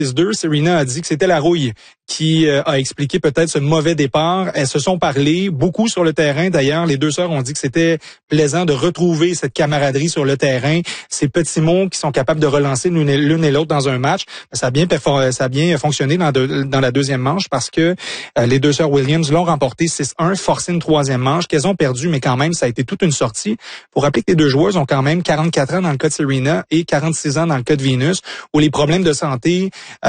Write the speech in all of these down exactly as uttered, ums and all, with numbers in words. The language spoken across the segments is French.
deux, Serena a dit que c'était la rouille qui euh, a expliqué peut-être ce mauvais départ. Elles se sont parlé beaucoup sur le terrain. D'ailleurs, les deux sœurs ont dit que c'était plaisant de retrouver cette camaraderie sur le terrain, ces petits mots qui sont capables de relancer l'une et, l'une et l'autre dans un match. Ça a bien, ça a bien fonctionné dans, de, dans la deuxième manche parce que euh, les deux sœurs Williams l'ont remporté six un, forcé une troisième manche qu'elles ont perdu, mais quand même, ça a été toute une sortie. Faut rappeler que les deux joueuses ont quand même quarante-quatre ans dans le cas de Serena et quarante-six ans dans le cas de Venus, où les problèmes de santé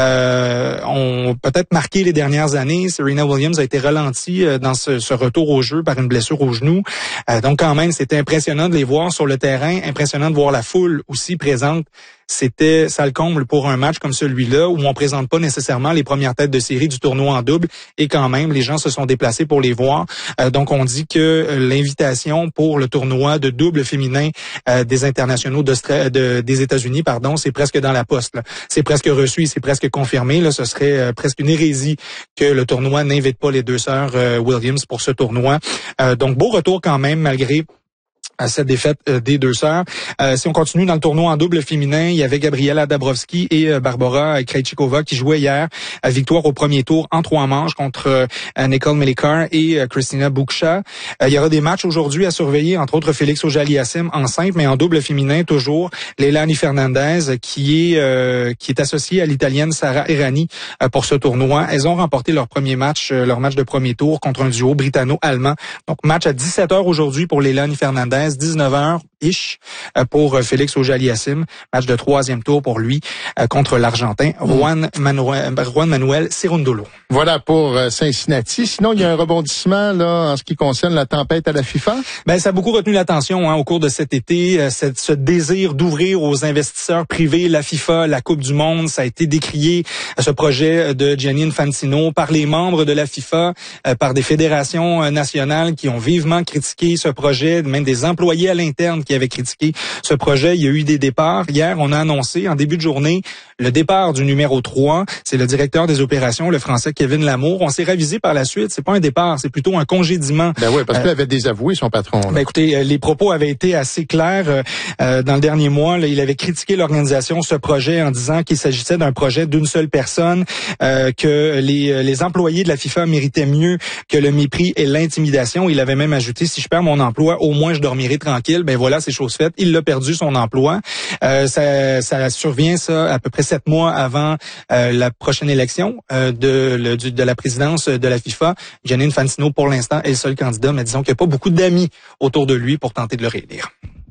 euh, ont peut-être marqué les dernières années. Serena Williams a été ralentie euh, dans ce, ce retour au jeu par une blessure au genou. Euh, donc quand même, c'était impressionnant de les voir sur le terrain, impressionnant de voir la foule aussi présente. C'était ça le comble pour un match comme celui-là où on présente pas nécessairement les premières têtes de série du tournoi en double et quand même les gens se sont déplacés pour les voir. Euh, donc on dit que l'invitation pour le tournoi de double féminin euh, des internationaux de, des États-Unis, pardon, c'est presque dans la poste. Là. C'est presque reçu, c'est presque confirmé. Là, ce serait euh, presque une hérésie que le tournoi n'invite pas les deux sœurs euh, Williams pour ce tournoi. Euh, donc beau retour quand même malgré à cette défaite euh, des deux sœurs. Euh, si on continue dans le tournoi en double féminin, il y avait Gabriela Dabrowski et euh, Barbara Krejcikova qui jouaient hier à victoire au premier tour en trois manches contre euh, Nicole Melikar et euh, Kristina Buksha. Euh, il y aura des matchs aujourd'hui à surveiller, entre autres Félix Auger-Aliassime en simple, mais en double féminin toujours Leilani Fernandez qui est euh, qui est associée à l'italienne Sara Errani euh, pour ce tournoi. Elles ont remporté leur premier match, euh, leur match de premier tour contre un duo britanno-allemand. Donc match à dix-sept heures aujourd'hui pour Leilani Fernandez. dix-neuf heures-ish pour Félix Auger-Aliassime. Match de troisième tour pour lui contre l'Argentin Juan Manuel, Juan Manuel Cerundolo. Voilà pour Cincinnati. Sinon, il y a un rebondissement là en ce qui concerne la tempête à la FIFA. Ben, ça a beaucoup retenu l'attention hein, au cours de cet été. Cette, ce désir d'ouvrir aux investisseurs privés la FIFA, la Coupe du Monde, ça a été décrié, ce projet de Gianni Infantino, par les membres de la FIFA, par des fédérations nationales qui ont vivement critiqué ce projet, même des employés à l'interne qui avaient critiqué ce projet. Il y a eu des départs. Hier, on a annoncé en début de journée le départ du numéro trois. C'est le directeur des opérations, le Français Kevin Lamour. On s'est ravisé par la suite. C'est pas un départ, c'est plutôt un congédiement. Ben oui, parce qu'il euh, avait désavoué son patron. Là. Ben écoutez, les propos avaient été assez clairs. Euh, dans le dernier mois, là, il avait critiqué l'organisation, ce projet, en disant qu'il s'agissait d'un projet d'une seule personne, euh, que les, les employés de la FIFA méritaient mieux que le mépris et l'intimidation. Il avait même ajouté, si je perds mon emploi, au moins je dormirai tranquille. Ben voilà, c'est chose faite. Il a perdu son emploi. Euh, ça, ça survient ça à peu près sept mois avant euh, la prochaine élection euh, de, le, du, de la présidence de la FIFA. Gianni Infantino, pour l'instant, est le seul candidat, mais disons qu'il n'y a pas beaucoup d'amis autour de lui pour tenter de le réélire.